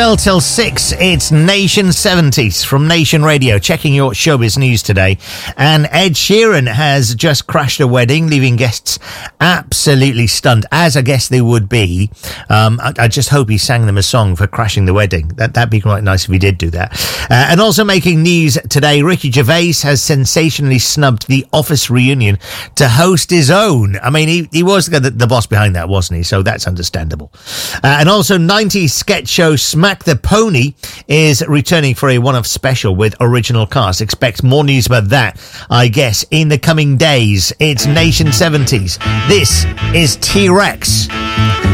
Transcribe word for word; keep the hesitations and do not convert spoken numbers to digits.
Till six, it's Nation seventies from Nation Radio, checking your showbiz news today. And Ed Sheeran has just crashed a wedding, leaving guests absolutely stunned, as I guess they would be. Um, I, I just hope he sang them a song for crashing the wedding. That, that'd be quite nice if he did do that. Uh, and also making news today, Ricky Gervais has sensationally snubbed the Office reunion to host his own. I mean, he, he was the, the boss behind that, wasn't he? So that's understandable. Uh, and also nineties sketch show Smack the Pony is returning for a one-off special with original cast. Expect more news about that, I guess, in the coming days. It's Nation seventies. This is T-Rex.